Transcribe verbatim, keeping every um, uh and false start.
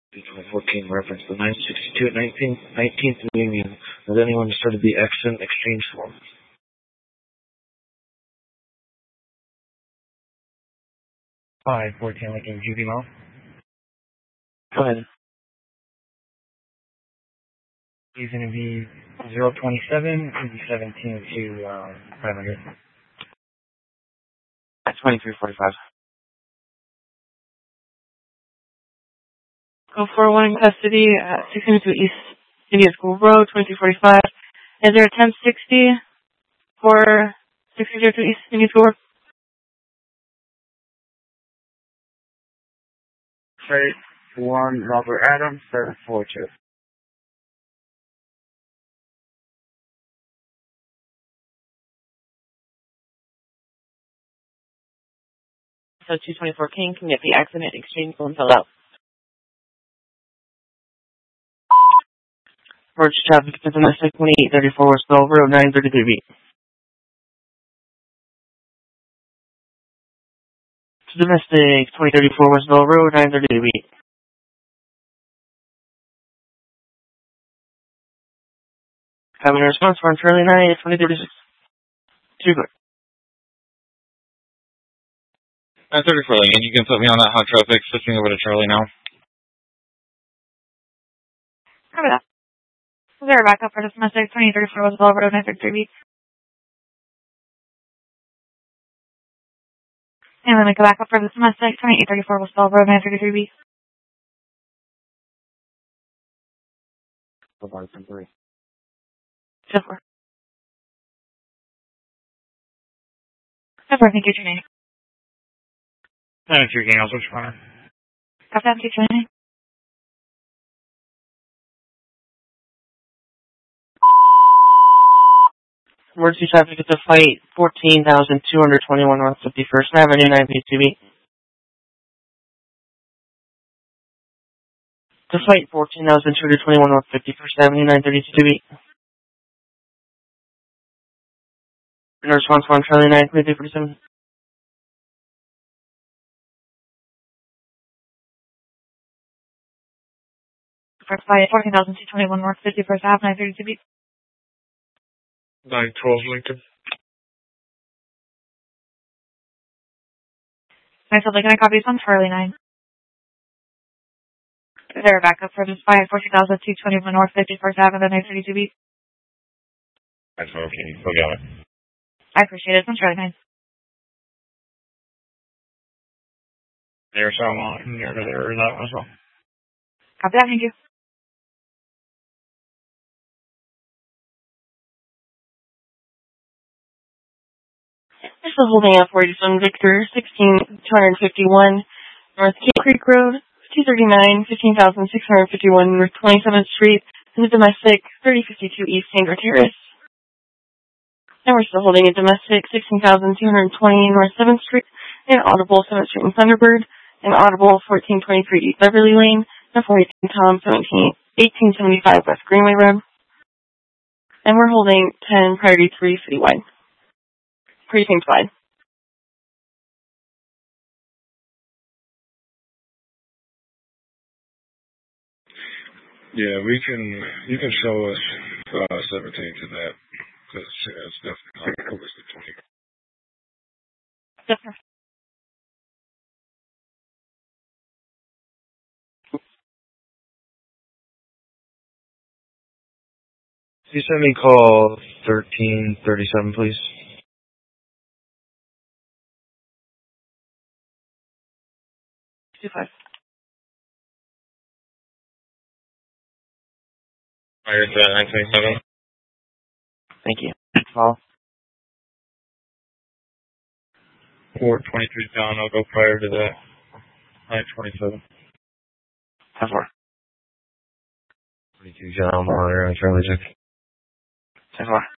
twenty-four King reference the nine sixty-two at nineteenth, nineteenth Union. Has anyone started the accent exchange form? five fourteen Lincoln Judy Mall. Go ahead. He's going to be zero twenty-seven, maybe seventeen to um, five hundred. At twenty-three forty-five. oh four one in custody at six seventy-two East India School Road, twenty-three forty-five. Is there a ten sixty for six seventy-two East India School Road? Site one Robert Adams, seven four two. So two twenty-four King can get the accident exchange form filled out. Emergency traffic to domestic twenty-eight thirty-four West Bell Road, nine thirty-three B. To domestic twenty thirty-four West Bell Road, nine thirty-three B. Having a response for Charlie nine, twenty thirty-six. Two good. nine thirty-four Lincoln, you can put me on that hot traffic, switching over to Charlie now. Copy that. Is there a backup for domestic twenty thirty-four West Bell Road, nine thirty-three B? And then make a backup for the domestic twenty-eight thirty-four West Bell Road, nine thirty-three B. Provide some three. ten four. ten four, thank you, Training. ninety-three King, I'll switch fire. Copy that, thank you, Training. Emergency traffic at the flight fourteen thousand two hundred twenty-one North fifty-first Avenue, nine B two B. The flight fourteen thousand two hundred twenty-one North fifty-first Avenue, nine thirty-two B. No response one, Charlie nine, twenty-three forty-seven. First flight fourteen thousand two hundred twenty-one North fifty-first Avenue, nine thirty-two B. nine twelve Lincoln. I said, can I copy this on Charlie nine? Is there a backup for this flight fourteen thousand two hundred twenty-one North fifty-first Avenue, nine thirty-two B? That's okay, still got it. I appreciate it. It's on Charlie nine. There's some on near to there, that was all. Copy that, thank you. This is holding up for Edison Victor, sixteen two fifty-one North Cape Creek Road, two thirty-nine, fifteen thousand six hundred fifty-one North twenty-seventh Street, and the domestic thirty fifty-two East Sanger Terrace. And we're still holding a domestic sixteen thousand two hundred twenty North seventh Street, and Audible seventh Street in Thunderbird, and Audible fourteen twenty-three East Beverly Lane, and four eighteen Tom eighteen seventy-five West Greenway Road. And we're holding ten Priority three Citywide. Precinct wide. Yeah, we can, you can show us uh, seventeen to that, because it's definitely covers the twenty. Yes, sir. Can you send me call thirteen thirty-seven, please? Two five. Fire to that nine twenty-seven. Thank you. Call. four twenty-three down, I'll go prior to that. nine twenty-seven. ten four. twenty-two John Monitor on Charlie Jack. ten four.